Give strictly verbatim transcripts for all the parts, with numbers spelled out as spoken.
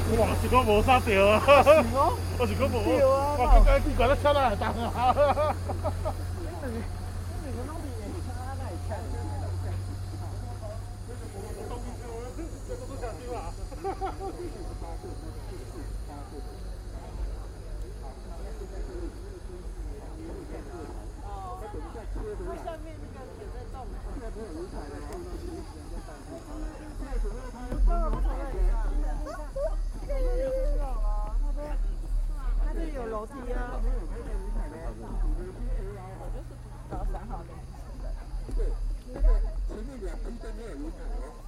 哇，是讲无啥着啊！我是讲无，我刚刚去管他车来当啊！ 下面那个铁在动。那边有楼梯啊。我就是不知道三号的。对，那个前面两边都没有云海哦。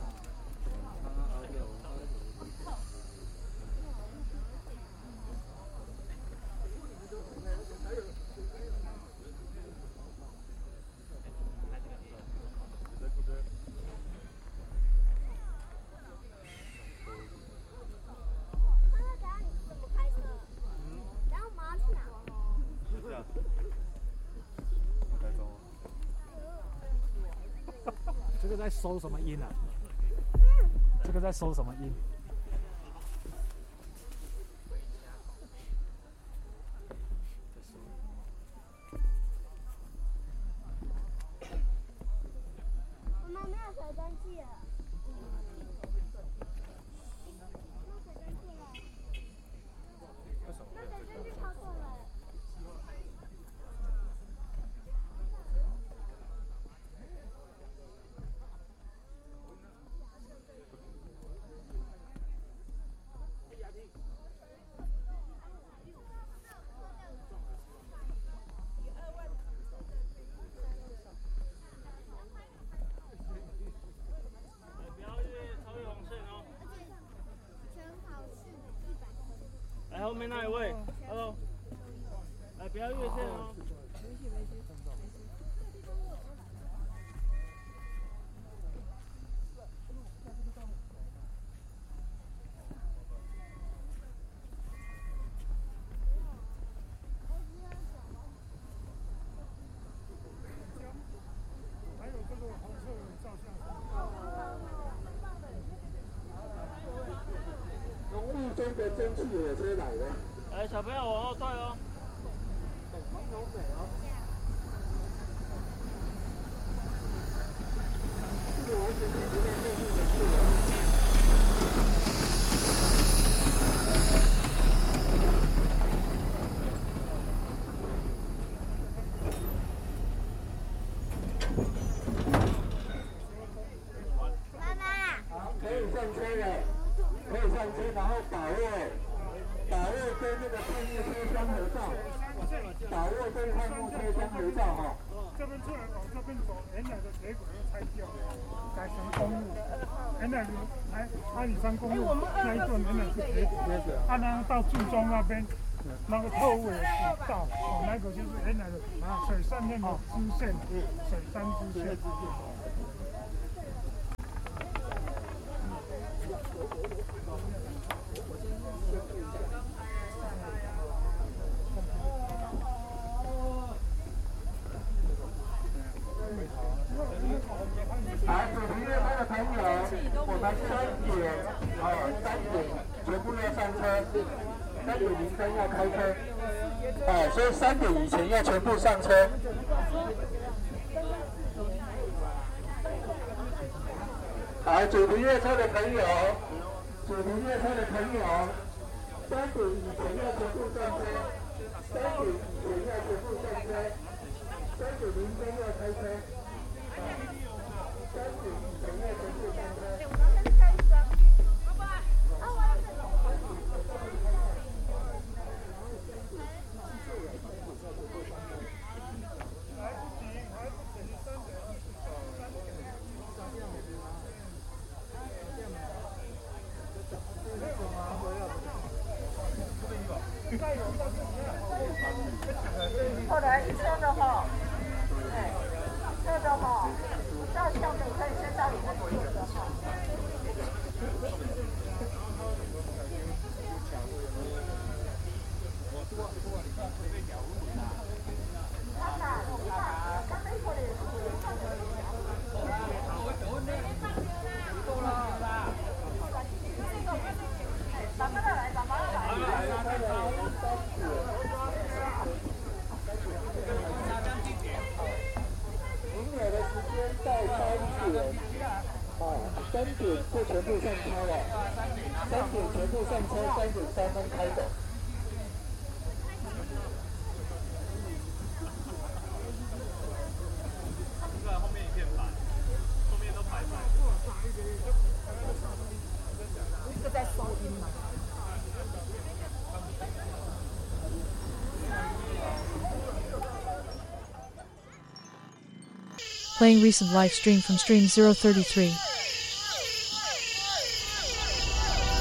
这个在收什么音啊？这个在收什么音？ 我们没有水蒸气了。那水蒸气超过了。 来后面那一位 ，Hello， 来不要越线哦。 还有这个红色的照相。 浓雾中的蒸汽火车来了。 来，小朋友往后退哦。 好美哦。这个完全是不在内陆的树哦。 妈妈。 好，可以上车了，可以上车，然后把握。把握跟那个泡沫车厢合照，把握跟泡沫车厢合照哈。 这边出来往这边走，原来的铁轨又拆掉了，改成公路。原来的台阿里山公路那一段原来是铁轨，啊，然后到柱中那边那个透尾古道，哦，那个就是原来的水上面的支线，水山支线。 来，主题乐班的朋友，我们三点，哦，三点全部要上车，三点零三要开车，哎，所以三点以前要全部上车。好，主题乐车的朋友，主题乐车的朋友，三点以前要全部上车，三点以前要全部上车，三点零三要开车。三点以前要全部上车。 后来一车的哈，哎，一车的哈。 三点就全部上车了，三点全部上车，三点三分开走。 这个在收音吗？ Playing recent live stream from stream zero thirty-three.